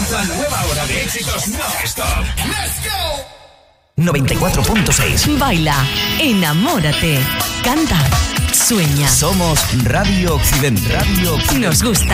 La nueva hora de éxitos non-stop. ¡Let's go! 94.6. Baila, enamórate, canta, sueña. Somos Radio Occidente. Radio Occidente. Nos gusta.